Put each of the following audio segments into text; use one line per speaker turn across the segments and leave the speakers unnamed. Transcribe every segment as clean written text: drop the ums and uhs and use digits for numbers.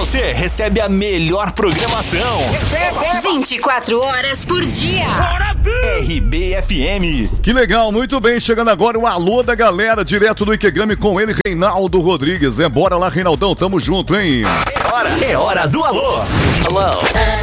você recebe a melhor programação.
24 horas por dia.
RBFM.
Que legal, muito bem. Chegando agora o alô da galera, direto do Ikegami com ele, Reinaldo Rodrigues. Bora lá, Reinaldão, tamo junto, hein?
É hora do alô. Alô.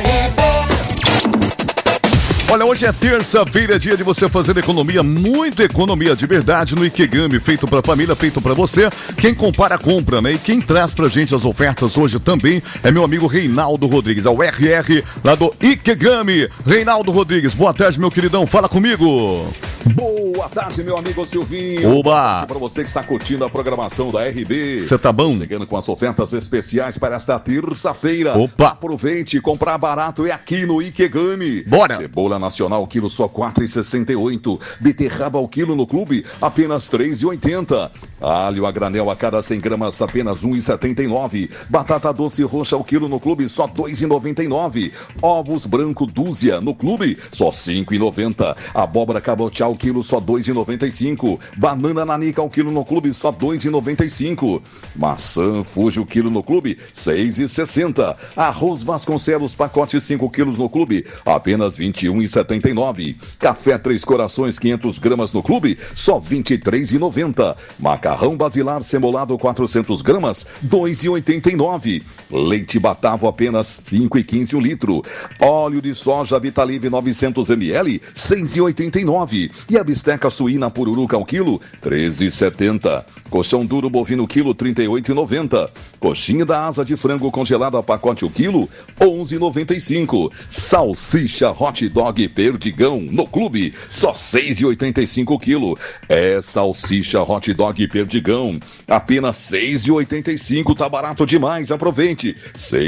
Olha, hoje é terça-feira, dia de você fazer economia, muita economia de verdade no Ikegami, feito pra família, feito pra você. Quem compara, compra, né? E quem traz pra gente as ofertas hoje também é meu amigo Reinaldo Rodrigues, é o RR lá do Ikegami. Reinaldo Rodrigues, boa tarde, meu queridão, fala comigo.
Boa tarde, meu amigo Silvinho.
Oba!
Para você que está curtindo a programação da RB.
Você tá bom?
Chegando com as ofertas especiais para esta terça-feira.
Opa!
Aproveite, comprar barato é aqui no Ikegami.
Bora!
Cebola nacional, quilo só R$ 4,68. Beterraba ao quilo no clube, apenas R$ 3,80. Alho a granel a cada 100 gramas, apenas R$ 1,79. Batata doce roxa ao quilo no clube, só R$ 2,99. Ovos branco dúzia no clube, só R$ 5,90. Abóbora cabotiá ao quilo, só R$ 2,95. Banana nanica ao quilo no clube, só R$ 2,95. Maçã Fuji o quilo no clube, R$ 6,60. Arroz Vasconcelos, pacote 5 quilos no clube, apenas R$ 21,79. Café Três Corações, 500 gramas no clube, só R$ 23,90. Macarrão Basilar semolado, 400 gramas, R$ 2,89. Leite Batavo, apenas R$ 5,15 o litro. Óleo de soja Vitalive 900 ml, R$ 6,89. E a bisteca suína pururuca ao quilo, R$ 13,70. Colchão duro bovino quilo, R$ 38,90. Coxinha da asa de frango congelada pacote o quilo, R$ 11,95. Salsicha hot dog Perdigão no clube, só R$ 6,85 o quilo. É salsicha hot dog Perdigão, apenas R$ 6,85, tá barato demais, aproveite. R$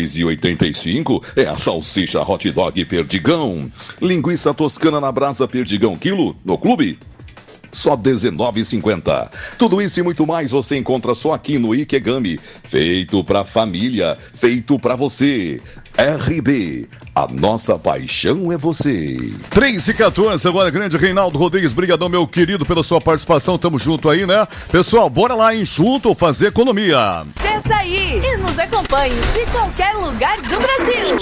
6,85 é a salsicha hot dog Perdigão. Linguiça toscana na brasa Perdigão quilo no clube, só R$ 19,50. Tudo isso e muito mais você encontra só aqui no Ikegami. Feito pra família, feito pra você. RB, a nossa paixão é você.
3h14, agora grande Reinaldo Rodrigues, brigadão, meu querido, pela sua participação, tamo junto aí, né? Pessoal, bora lá, hein, junto fazer economia.
Desça aí e nos acompanhe de qualquer lugar do Brasil.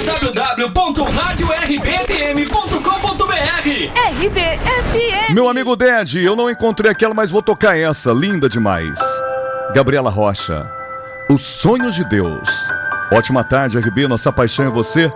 www.radiorBFM.com.br.
RBFM.
Meu amigo Ded, eu não encontrei aquela, mas vou tocar essa, linda demais. Gabriela Rocha, Os Sonhos de Deus. Ótima tarde, RB, nossa paixão é você.